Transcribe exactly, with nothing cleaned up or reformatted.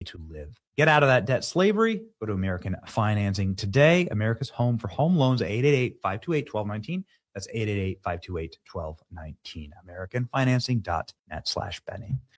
to live. Get out of that debt slavery. Go to American Financing today. America's home for home loans, eight eight eight, five two eight, one two one nine. That's eight eight eight, five two eight, one two one nine. American Financing dot net slash Benny.